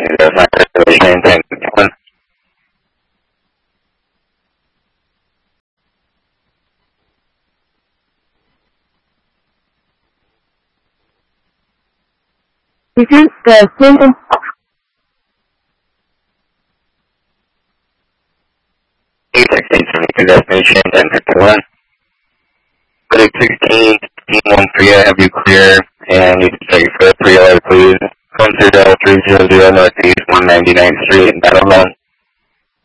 There's my reservation, 1051. This is the sentence. Destination 1051. Code 16, Team 1 Priya, have you clear, and you can check for Priya, please. Come through Delta 300 Northeast 199th Street, Battle Line.